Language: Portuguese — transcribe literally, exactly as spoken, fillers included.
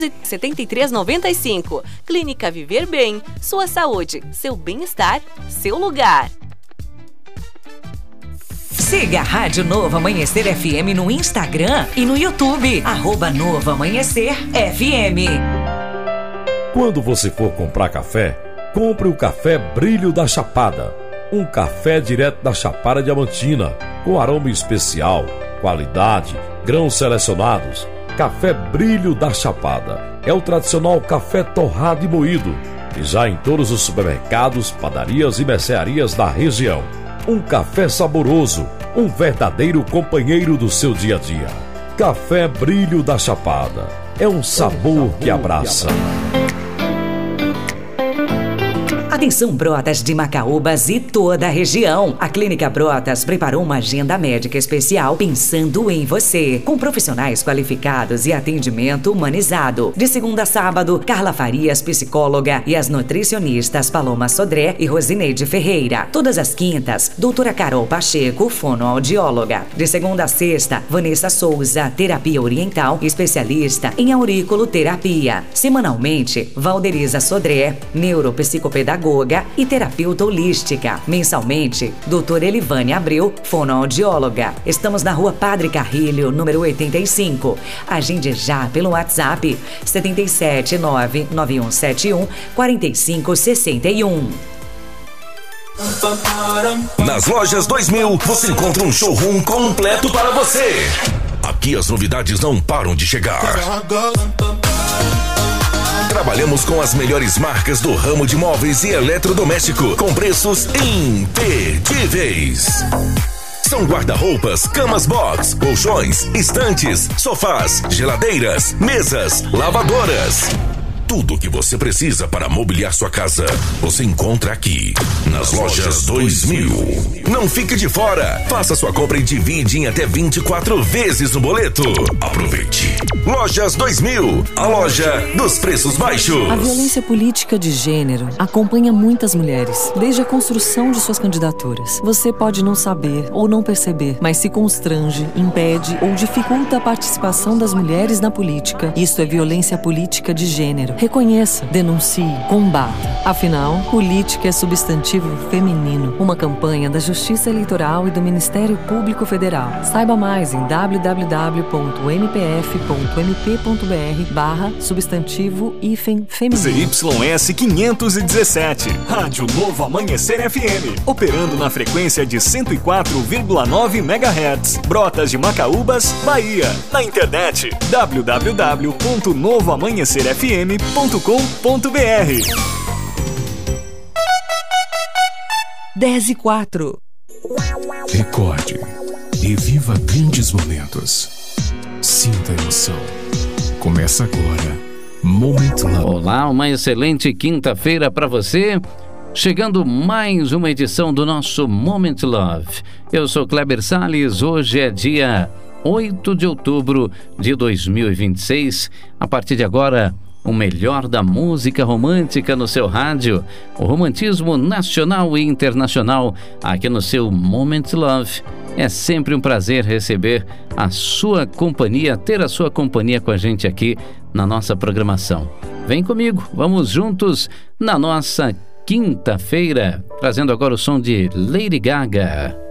setenta e três noventa e cinco. Clínica Viver Bem. Sua saúde, seu bem-estar, seu lugar. Siga a Rádio Novo Amanhecer F M no Instagram e no YouTube. Arroba Novo Amanhecer F M. Quando você for comprar café, compre o café Brilho da Chapada. Um café direto da Chapada Diamantina, com aroma especial, qualidade, grãos selecionados. Café Brilho da Chapada é o tradicional café torrado e moído, e já em todos os supermercados, padarias e mercearias da região. Um café saboroso, um verdadeiro companheiro do seu dia a dia. Café Brilho da Chapada é um sabor que abraça. Atenção, Brotas de Macaúbas e toda a região. A Clínica Brotas preparou uma agenda médica especial pensando em você, com profissionais qualificados e atendimento humanizado. De segunda a sábado, Carla Farias, psicóloga, e as nutricionistas Paloma Sodré e Rosineide Ferreira. Todas as quintas, doutora Carol Pacheco, fonoaudióloga. De segunda a sexta, Vanessa Souza, terapia oriental, especialista em auriculoterapia. Semanalmente, Valderiza Sodré, neuropsicopedagoga e terapeuta holística. Mensalmente, doutora Elivane Abreu, fonoaudióloga. Estamos na Rua Padre Carrilho, número oitenta e cinco. Agende já pelo WhatsApp sete sete nove nove um sete um quatro cinco seis um. Nas Lojas dois mil, você encontra um showroom completo para você. Aqui as novidades não param de chegar. Trabalhamos com as melhores marcas do ramo de móveis e eletrodoméstico, com preços imperdíveis. São guarda-roupas, camas box, colchões, estantes, sofás, geladeiras, mesas, lavadoras. Tudo o que você precisa para mobiliar sua casa, você encontra aqui, nas Lojas dois mil. Não fique de fora. Faça sua compra e divide em até vinte e quatro vezes no boleto. Aproveite. Lojas dois mil, a loja dos preços baixos. A violência política de gênero acompanha muitas mulheres, desde a construção de suas candidaturas. Você pode não saber ou não perceber, mas se constrange, impede ou dificulta a participação das mulheres na política. Isso é violência política de gênero. Reconheça, denuncie, combata. Afinal, política é substantivo feminino. Uma campanha da Justiça Eleitoral e do Ministério Público Federal. Saiba mais em w w w ponto m p f ponto m p ponto b r barra substantivo hífen feminino. Z Y S quinhentos e dezessete, Rádio Novo Amanhecer F M, operando na frequência de cento e quatro vírgula nove megahertz, Brotas de Macaúbas, Bahia. Na internet, w w w ponto novo amanhecer f m ponto com ponto b r. dez e quatro. Recorde e viva grandes momentos. Sinta a emoção. Começa agora Moment Love. Olá, uma excelente quinta-feira para você. Chegando mais uma edição do nosso Moment Love. Eu sou Kleber Salles. Hoje é dia oito de outubro de dois mil e vinte e seis. A partir de agora, o melhor da música romântica no seu rádio, o romantismo nacional e internacional aqui no seu Moment Love. É sempre um prazer receber a sua companhia, ter a sua companhia com a gente aqui na nossa programação. Vem comigo, vamos juntos na nossa quinta-feira, trazendo agora o som de Lady Gaga.